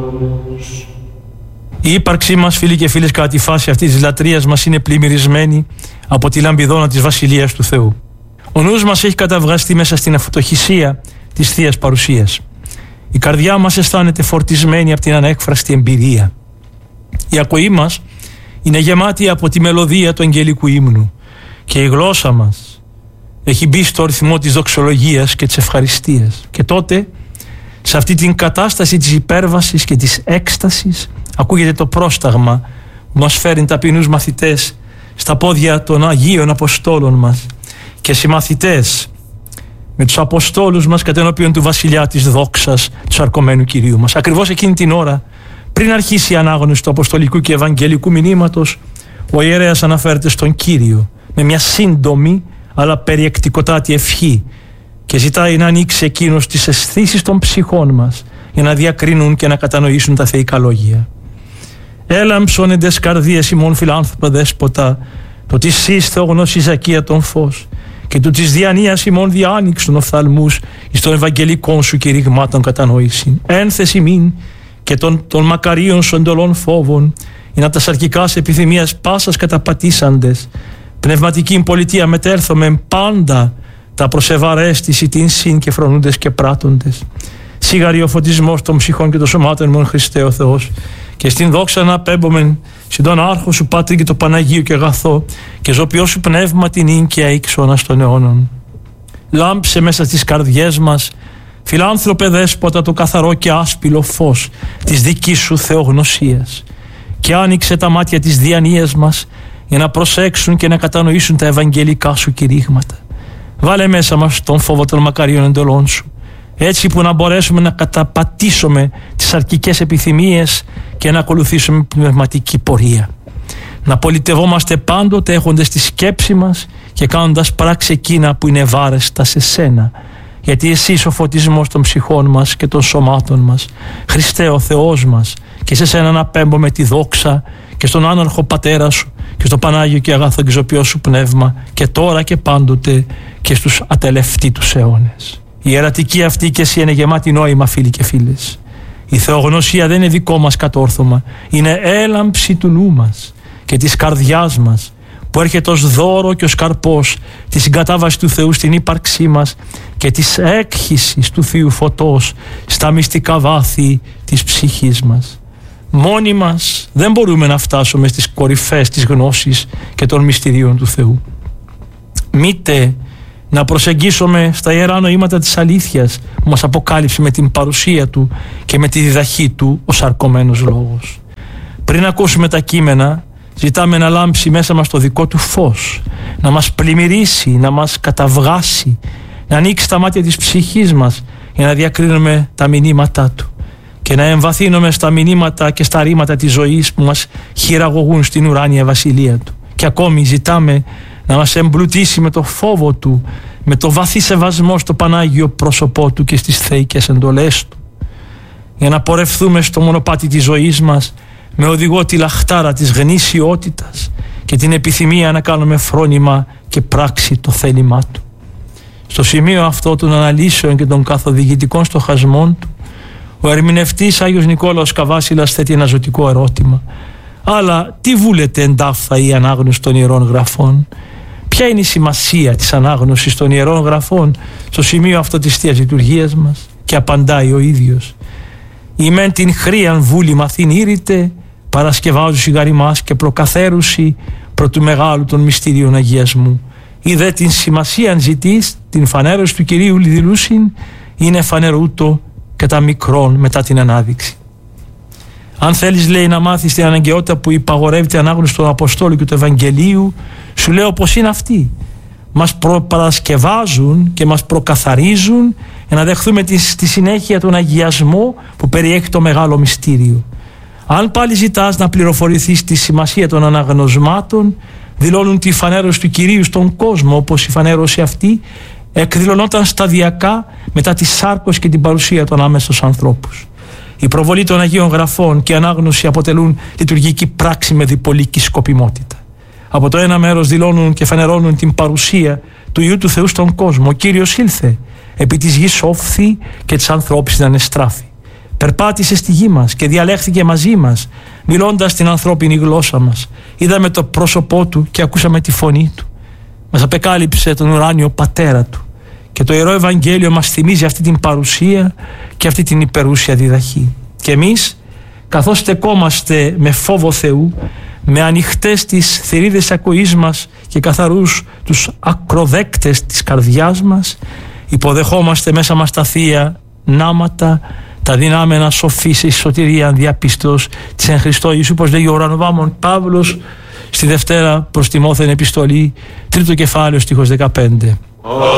Η ύπαρξή μας, φίλοι και φίλες, κατά τη φάση αυτής της λατρείας μας είναι πλημμυρισμένη από τη λαμπιδόνα της Βασιλείας του Θεού. Ο νους μας έχει καταυγαστεί μέσα στην αυτοχυσία της Θείας Παρουσίας. Η καρδιά μας αισθάνεται φορτισμένη από την ανέκφραστη εμπειρία. Η ακοή μας είναι γεμάτη από τη μελωδία του αγγελικού ύμνου και η γλώσσα μας έχει μπει στο ρυθμό της δοξολογίας και της ευχαριστίας. Και τότε, σε αυτή την κατάσταση της υπέρβασης και της έκστασης, ακούγεται το πρόσταγμα που μας φέρνει ταπεινούς μαθητές στα πόδια των Αγίων Αποστόλων μας και συμμαθητές με τους Αποστόλους μας κατ' ενώπιον του Βασιλιά της δόξας του σαρκωμένου Κυρίου μας. Ακριβώς εκείνη την ώρα, πριν αρχίσει η ανάγνωση του Αποστολικού και Ευαγγελικού μηνύματος, ο ιερέας αναφέρεται στον Κύριο με μια σύντομη αλλά περιεκτικότατη ευχή και ζητάει να ανοίξει εκείνος τις αισθήσεις των ψυχών μας για να διακρίνουν και να κατανοήσουν τα θεϊκά λόγια. Έλαμψον εν τες καρδίες ημών, φιλάνθρωπε δέσποτα, το της σεις θεογνώσης ακία τον φως και του της διανοίας ημών διάνοιξον οφθαλμούς εις των ευαγγελικών σου κηρυγμάτων κατανόηση. Ένθεση μην και των μακαρίων σου εντολών φόβων, είναι τα σαρκικάς επιθυμίας πάσας καταπατήσαντες, πνευματική πολιτεία μετέρθομεν πάντα τα προσεβαρέστηση την συν και φρονούντες και πράττοντες. Σίγαρη ο φωτισμός των ψυχών και των σωμάτων ημών, Χριστέ ο Θεός, και στην δόξα να απέμπομεν συν τον άρχο σου Πάτρι και το Παναγίου και αγαθό και ζωπιό σου πνεύμα την ίγκαια ύξονας των αιώνων. Λάμψε μέσα στις καρδιές μας, φιλάνθρωπε δέσποτα, το καθαρό και άσπυλο φως της δικής σου θεογνωσίας και άνοιξε τα μάτια της διανοίας μας για να προσέξουν και να κατανοήσουν τα ευαγγελικά σου κηρύγματα. Βάλε μέσα μας τον φόβο των μακαρίων εντολών σου, έτσι που να μπορέσουμε να καταπατήσουμε τις αρκικές επιθυμίες και να ακολουθήσουμε πνευματική πορεία. Να πολιτευόμαστε πάντοτε έχοντας τη σκέψη μας και κάνοντας πράξη εκείνα που είναι βάρεστα σε σένα, γιατί εσύ είσαι ο φωτισμός των ψυχών μας και των σωμάτων μας, Χριστέ ο Θεός μας, και σε σένα να πέμπουμε τη δόξα και στον άναρχο Πατέρα σου και στο Πανάγιο και αγαθό και ζωπιό σου πνεύμα και τώρα και πάντοτε και στους ατελευτήτους αιώνες. Η ιερατική αυτή και εσύ είναι γεμάτη νόημα, φίλοι και φίλες. Η θεογνωσία δεν είναι δικό μας κατόρθωμα, είναι έλαμψη του νου μας και της καρδιάς μας που έρχεται ως δώρο και ως καρπός της συγκατάβασης του Θεού στην ύπαρξή μας και της έκχυσης του Θείου φωτός στα μυστικά βάθη της ψυχής μας. Μόνοι μας δεν μπορούμε να φτάσουμε στις κορυφές της γνώσης και των μυστηρίων του Θεού. Μήτε να προσεγγίσουμε στα ιερά νοήματα της αλήθειας που μας αποκάλυψε με την παρουσία Του και με τη διδαχή Του ο σαρκωμένος λόγος. Πριν ακούσουμε τα κείμενα, ζητάμε να λάμψει μέσα μας το δικό Του φως, να μας πλημμυρίσει, να μας καταβγάσει, να ανοίξει τα μάτια της ψυχής μας για να διακρίνουμε τα μηνύματά Του και να εμβαθύνουμε στα μηνύματα και στα ρήματα της ζωής που μας χειραγωγούν στην ουράνια βασιλεία Του. Και ακόμη ζητάμε να μας εμπλουτίσει με το φόβο Του, με το βαθύ σεβασμό στο Πανάγιο πρόσωπό Του και στις θεϊκές εντολές Του, για να πορευθούμε στο μονοπάτι της ζωής μας με οδηγό τη λαχτάρα της γνησιότητας και την επιθυμία να κάνουμε φρόνημα και πράξη το θέλημά Του. Στο σημείο αυτό των αναλύσεων και των καθοδηγητικών στοχασμών Του, ο ερμηνευτής Άγιος Νικόλαος Καβάσιλας θέτει ένα ζωτικό ερώτημα. Αλλά τι βούλεται εντάφθα η ανάγνωση των Ιερών Γραφών? Ποια είναι η σημασία της ανάγνωσης των Ιερών Γραφών στο σημείο αυτό της Θείας Λειτουργίας μας? Και απαντάει ο ίδιος: «Η μεν την χρίαν βούλη μαθήν ήρητε, παρασκευάζουσι γαριμάς και προκαθέρουσι προ του μεγάλου των μυστήριων αγιασμού. Ή δε την σημασίαν ζητείς, την φανέρωση του Κυρίου λιδηλούσιν, είναι φανερούτο κατά μικρόν μετά την ανάδειξη». Αν θέλεις, λέει, να μάθεις την αναγκαιότητα που υπαγορεύεται η ανάγνωση του Αποστόλου και του Ευαγγελίου, σου λέω πως είναι αυτή. Μας προπαρασκευάζουν και μας προκαθαρίζουν για να δεχθούμε στη συνέχεια τον αγιασμό που περιέχει το μεγάλο μυστήριο. Αν πάλι ζητάς να πληροφορηθείς τη σημασία των αναγνωσμάτων, δηλώνουν τη φανέρωση του Κυρίου στον κόσμο, όπως η φανέρωση αυτή εκδηλωνόταν σταδιακά μετά τη σάρκωση και την παρουσία των άμεσους ανθρώπους. Η προβολή των Αγίων Γραφών και η ανάγνωση αποτελούν λειτουργική πράξη με διπολική σκοπιμότητα. Από το ένα μέρος δηλώνουν και φανερώνουν την παρουσία του Υιού του Θεού στον κόσμο. Ο Κύριος ήλθε, επί της γης όφθη και της ανθρώπης να ανεστράφη. Περπάτησε στη γη μας και διαλέχθηκε μαζί μας, μιλώντας την ανθρώπινη γλώσσα μας. Είδαμε το πρόσωπό του και ακούσαμε τη φωνή του. Μας απεκάλυψε τον ουράνιο πατέρα του. Και το Ιερό Ευαγγέλιο μας θυμίζει αυτή την παρουσία και αυτή την υπερούσια διδαχή. Και εμείς, καθώς στεκόμαστε με φόβο Θεού, με ανοιχτές τις θηρίδες ακοής μας και καθαρούς τους ακροδέκτες της καρδιάς μας, υποδεχόμαστε μέσα μας τα Θεία Νάματα, τα δυνάμενα σοφής εις σωτηρίαν διαπίστως της εν Χριστώ Ιησού, όπως λέγει ο ουρανοβάμων Παύλος στη Δευτέρα προς Τιμόθεον επιστολή, 3ο κεφάλαιο στίχος 15.